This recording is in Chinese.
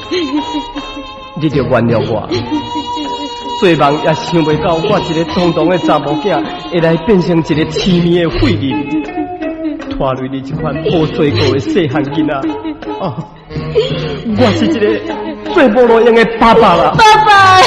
你就原谅我。做梦也想袂到，我一个堂堂的查某囝，会来变成一个痴迷的废人，拖累你这款无做过的细汉囡仔。哦，我是一个最无路用的爸爸啦！ 爸爸，